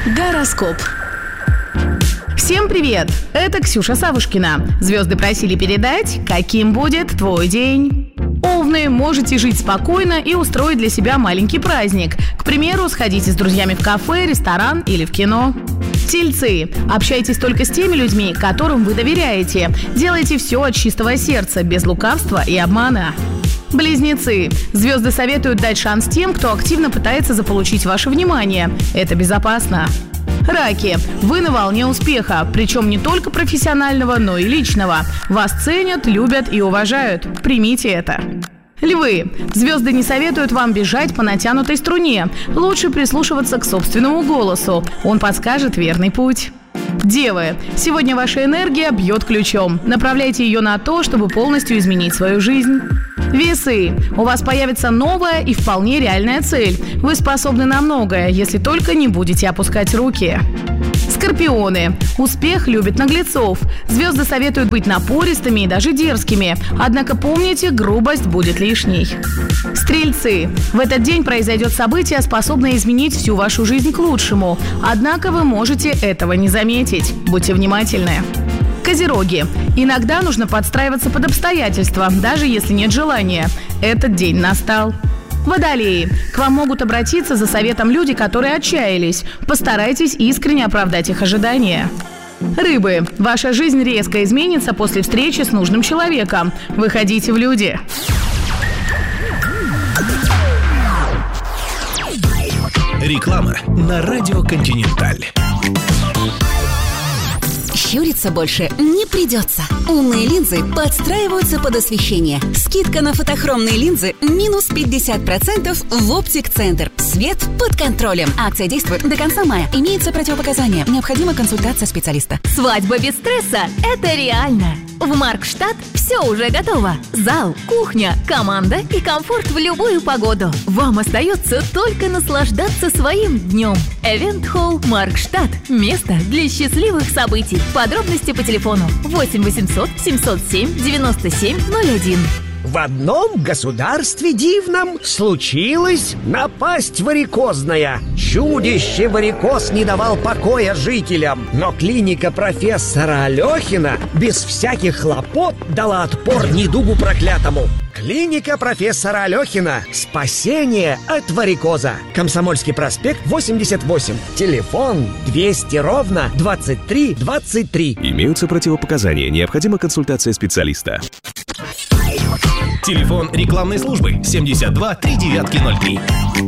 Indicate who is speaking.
Speaker 1: Гороскоп. Всем привет! Это Ксюша Савушкина. Звезды просили передать, каким будет твой день. Овны, можете жить спокойно и устроить для себя маленький праздник. К примеру, сходите с друзьями в кафе, ресторан или в кино. Тельцы. Общайтесь только с теми людьми, которым вы доверяете. Делайте все от чистого сердца, без лукавства и обмана. Близнецы. Звезды советуют дать шанс тем, кто активно пытается заполучить ваше внимание. Это безопасно. Раки. Вы на волне успеха, причем не только профессионального, но и личного. Вас ценят, любят и уважают. Примите это. Львы. Звезды не советуют вам бежать по натянутой струне. Лучше прислушиваться к собственному голосу. Он подскажет верный путь. Девы. Сегодня ваша энергия бьет ключом. Направляйте ее на то, чтобы полностью изменить свою жизнь. Весы. У вас появится новая и вполне реальная цель. Вы способны на многое, если только не будете опускать руки. Скорпионы. Успех любит наглецов. Звезды советуют быть напористыми и даже дерзкими. Однако помните, грубость будет лишней. Стрельцы. В этот день произойдет событие, способное изменить всю вашу жизнь к лучшему. Однако вы можете этого не заметить. Будьте внимательны. Козероги. Иногда нужно подстраиваться под обстоятельства, даже если нет желания. Этот день настал. Водолеи. К вам могут обратиться за советом люди, которые отчаялись. Постарайтесь искренне оправдать их ожидания. Рыбы. Ваша жизнь резко изменится после встречи с нужным человеком. Выходите в люди.
Speaker 2: Реклама на радио «Континенталь».
Speaker 3: Щуриться больше не придется. Умные линзы подстраиваются под освещение. Скидка на фотохромные линзы минус 50% в Оптик-центр. Свет под контролем. Акция действует до конца мая. Имеются противопоказания. Необходима консультация специалиста.
Speaker 4: Свадьба без стресса – это реально. В Маркштадт все уже готово. Зал, кухня, команда и комфорт в любую погоду. Вам остается только наслаждаться своим днем. Эвент-холл Маркштадт. Место для счастливых событий. Подробности по телефону 8 800 707 97 01.
Speaker 5: В одном государстве дивном случилась напасть варикозная. Чудище варикоз не давал покоя жителям. Но клиника профессора Алехина без всяких хлопот дала отпор недугу проклятому. Клиника профессора Алехина. Спасение от варикоза. Комсомольский проспект, 88. Телефон 200-23-23.
Speaker 2: Имеются противопоказания. Необходима консультация специалиста. Телефон рекламной службы 72 3903.